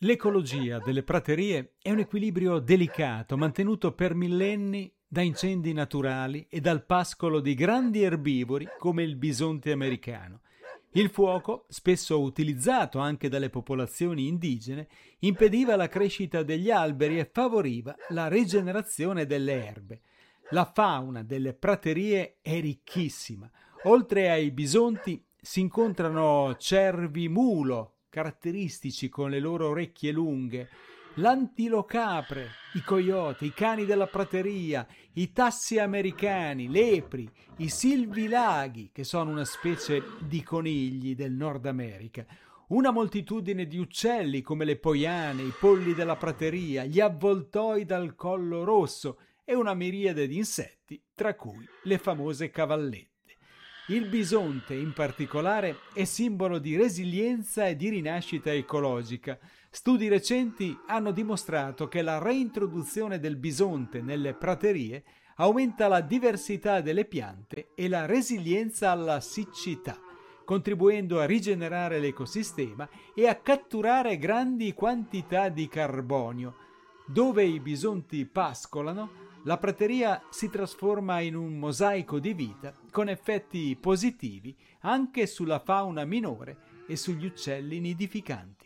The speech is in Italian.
L'ecologia delle praterie è un equilibrio delicato, mantenuto per millenni da incendi naturali e dal pascolo di grandi erbivori come il bisonte americano. Il fuoco, spesso utilizzato anche dalle popolazioni indigene, impediva la crescita degli alberi e favoriva la rigenerazione delle erbe. La fauna delle praterie è ricchissima. Oltre ai bisonti si incontrano cervi mulo, caratteristici con le loro orecchie lunghe, l'antilocapre, i coyote, i cani della prateria, i tassi americani, lepri, i silvilaghi, che sono una specie di conigli del Nord America, una moltitudine di uccelli come le poiane, i polli della prateria, gli avvoltoi dal collo rosso e una miriade di insetti, tra cui le famose cavallette. Il bisonte, in particolare, è simbolo di resilienza e di rinascita ecologica. Studi recenti hanno dimostrato che la reintroduzione del bisonte nelle praterie aumenta la diversità delle piante e la resilienza alla siccità, contribuendo a rigenerare l'ecosistema e a catturare grandi quantità di carbonio. Dove i bisonti pascolano, la prateria si trasforma in un mosaico di vita con effetti positivi anche sulla fauna minore e sugli uccelli nidificanti.